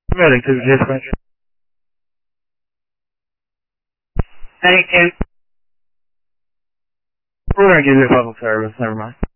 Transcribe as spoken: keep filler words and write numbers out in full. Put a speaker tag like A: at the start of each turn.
A: Ready to dispatch. Thank you. We're gonna give you a public service, never mind.